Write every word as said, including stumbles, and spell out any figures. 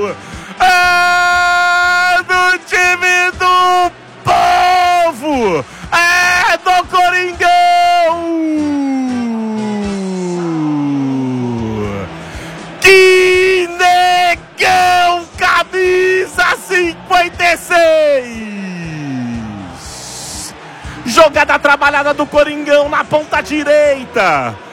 É do time do povo! É do Coringão! Que negão! Camisa cinquenta e seis! Jogada trabalhada do Coringão na ponta direita.